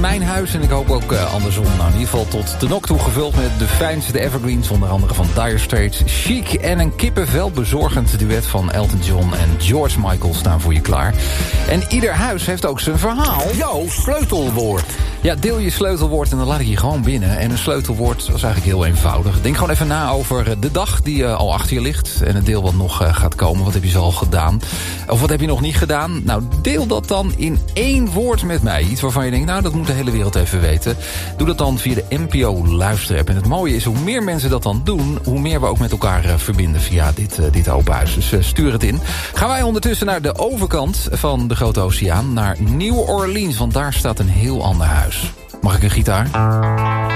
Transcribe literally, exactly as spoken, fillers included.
mijn huis. En ik hoop ook uh, andersom. Nou, in ieder geval tot de nok toe gevuld met de fijnste evergreens. Onder andere van Dire Straits, Chic en een kippenvel bezorgend duet van Elton John en George Michael staan voor je klaar. En ieder huis heeft ook zijn verhaal. Jouw sleutelwoord. Ja, deel je sleutelwoord en dan laat ik je gewoon binnen. En een sleutelwoord is eigenlijk heel eenvoudig. Denk gewoon even na over de dag die uh, al achter je ligt. En het deel wat nog uh, gaat komen. Wat heb je zo al gedaan? Of wat heb je nog niet gedaan? Nou, deel dat dan in één woord met mij. Iets waarvan je denkt, nou, dat moet de hele wereld even weten. Doe dat dan via de N P O Luisterapp. En het mooie is, hoe meer mensen dat dan doen, hoe meer we ook met elkaar uh, verbinden via dit, uh, dit open huis. Dus uh, stuur het in. Gaan wij ondertussen naar de overkant van de Grote Oceaan. Naar New Orleans, want daar staat een heel ander huis. Mag ik een gitaar?